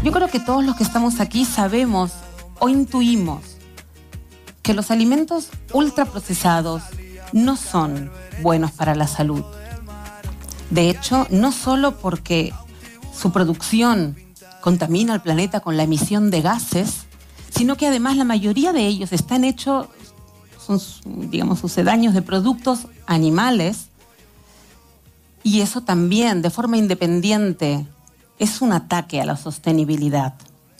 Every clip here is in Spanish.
Yo creo que todos los que estamos aquí sabemos o intuimos que los alimentos ultraprocesados no son buenos para la salud. De hecho, no solo porque su producción contamina al planeta con la emisión de gases, sino que además la mayoría de ellos están hechos, son, digamos, sucedáneos de productos animales, y eso también, de forma independiente, es un ataque a la sostenibilidad.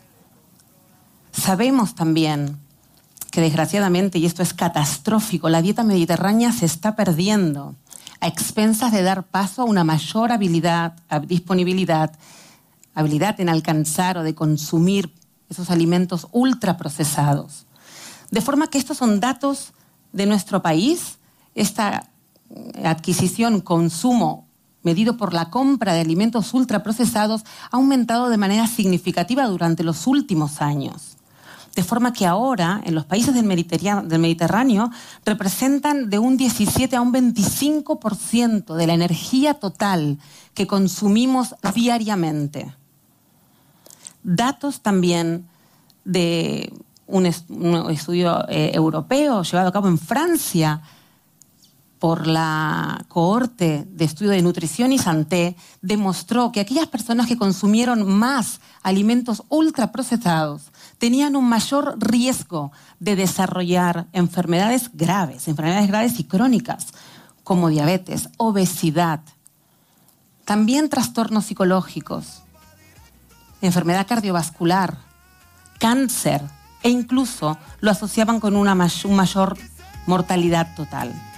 Sabemos también que desgraciadamente, y esto es catastrófico, la dieta mediterránea se está perdiendo a expensas de dar paso a una mayor disponibilidad en alcanzar o de consumir esos alimentos ultraprocesados. De forma que estos son datos de nuestro país. Esta adquisición, consumo, medido por la compra de alimentos ultraprocesados, ha aumentado de manera significativa durante los últimos años. De forma que ahora, en los países del Mediterráneo, representan de un 17 a un 25% de la energía total que consumimos diariamente. Datos también de un estudio europeo llevado a cabo en Francia por la cohorte de estudio de nutrición y santé, demostró que aquellas personas que consumieron más alimentos ultraprocesados tenían un mayor riesgo de desarrollar enfermedades graves y crónicas, como diabetes, obesidad, también trastornos psicológicos, enfermedad cardiovascular, cáncer, e incluso lo asociaban con una mayor mortalidad total.